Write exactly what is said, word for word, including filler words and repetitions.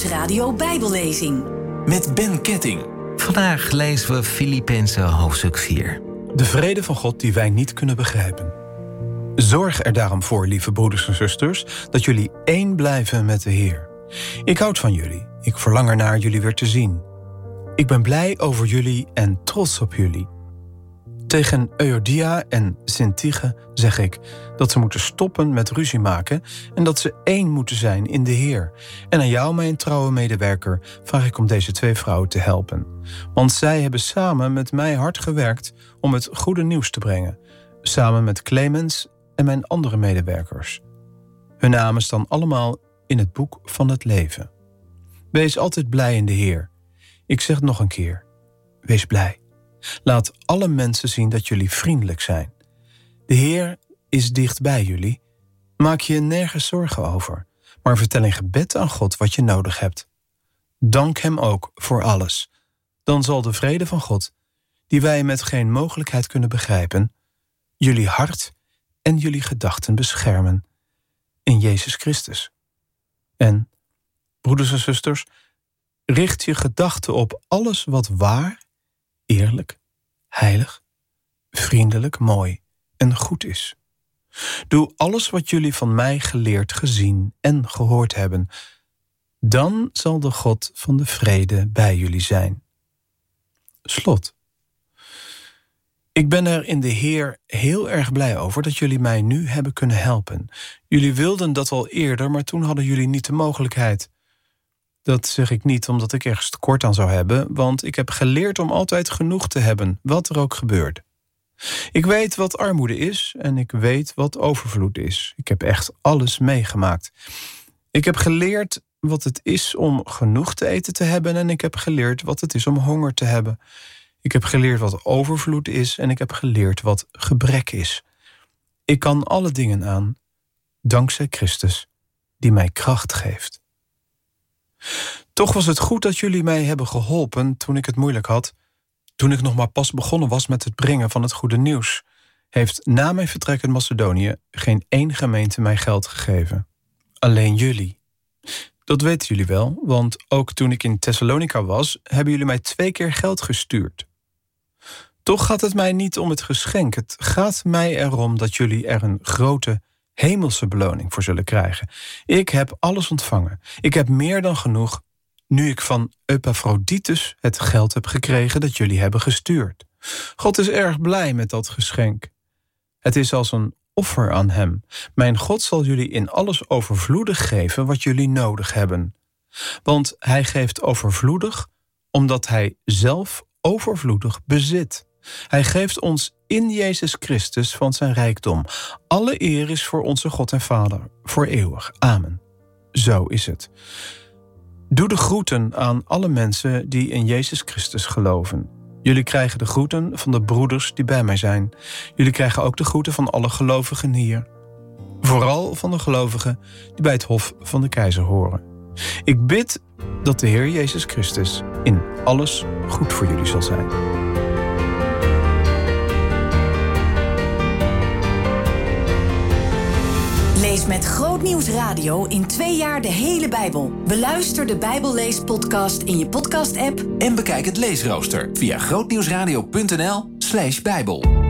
Nieuwsradio Bijbellezing. Met Ben Ketting. Vandaag lezen we Filippenzen hoofdstuk vier. De vrede van God die wij niet kunnen begrijpen. Zorg er daarom voor, lieve broeders en zusters, dat jullie één blijven met de Heer. Ik houd van jullie. Ik verlang ernaar jullie weer te zien. Ik ben blij over jullie en trots op jullie. Tegen Euodia en Syntyche zeg ik dat ze moeten stoppen met ruzie maken en dat ze één moeten zijn in de Heer. En aan jou, mijn trouwe medewerker, vraag ik om deze twee vrouwen te helpen. Want zij hebben samen met mij hard gewerkt om het goede nieuws te brengen. Samen met Clemens en mijn andere medewerkers. Hun namen staan allemaal in het boek van het leven. Wees altijd blij in de Heer. Ik zeg het nog een keer. Wees blij. Laat alle mensen zien dat jullie vriendelijk zijn. De Heer is dicht bij jullie. Maak je nergens zorgen over, maar vertel in gebed aan God wat je nodig hebt. Dank Hem ook voor alles. Dan zal de vrede van God, die wij met geen mogelijkheid kunnen begrijpen, jullie hart en jullie gedachten beschermen in Jezus Christus. En, broeders en zusters, richt je gedachten op alles wat waar, eerlijk, heilig, vriendelijk, mooi en goed is. Doe alles wat jullie van mij geleerd, gezien en gehoord hebben. Dan zal de God van de vrede bij jullie zijn. Slot. Ik ben er in de Heer heel erg blij over dat jullie mij nu hebben kunnen helpen. Jullie wilden dat al eerder, maar toen hadden jullie niet de mogelijkheid. Dat zeg ik niet omdat ik ergens tekort aan zou hebben, want ik heb geleerd om altijd genoeg te hebben, wat er ook gebeurt. Ik weet wat armoede is en ik weet wat overvloed is. Ik heb echt alles meegemaakt. Ik heb geleerd wat het is om genoeg te eten te hebben en ik heb geleerd wat het is om honger te hebben. Ik heb geleerd wat overvloed is en ik heb geleerd wat gebrek is. Ik kan alle dingen aan, dankzij Christus, die mij kracht geeft. Toch was het goed dat jullie mij hebben geholpen toen ik het moeilijk had. Toen ik nog maar pas begonnen was met het brengen van het goede nieuws, heeft na mijn vertrek uit Macedonië geen één gemeente mij geld gegeven. Alleen jullie. Dat weten jullie wel, want ook toen ik in Thessalonica was, hebben jullie mij twee keer geld gestuurd. Toch gaat het mij niet om het geschenk. Het gaat mij erom dat jullie er een grote hemelse beloning voor zullen krijgen. Ik heb alles ontvangen. Ik heb meer dan genoeg, nu ik van Epaphroditus het geld heb gekregen dat jullie hebben gestuurd. God is erg blij met dat geschenk. Het is als een offer aan hem. Mijn God zal jullie in alles overvloedig geven wat jullie nodig hebben. Want hij geeft overvloedig, omdat hij zelf overvloedig bezit. Hij geeft ons in Jezus Christus van zijn rijkdom. Alle eer is voor onze God en Vader, voor eeuwig. Amen. Zo is het. Doe de groeten aan alle mensen die in Jezus Christus geloven. Jullie krijgen de groeten van de broeders die bij mij zijn. Jullie krijgen ook de groeten van alle gelovigen hier. Vooral van de gelovigen die bij het hof van de keizer horen. Ik bid dat de Heer Jezus Christus in alles goed voor jullie zal zijn. Lees met Groot Nieuws Radio in twee jaar de hele Bijbel. Beluister de Bijbelleespodcast in je podcast-app. En bekijk het leesrooster via grootnieuwsradio punt n l slash bijbel.